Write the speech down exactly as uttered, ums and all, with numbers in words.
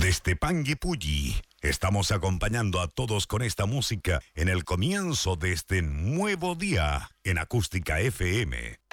Desde Panguipulli, estamos acompañando a todos con esta música en el comienzo de este nuevo día en Acústica F M.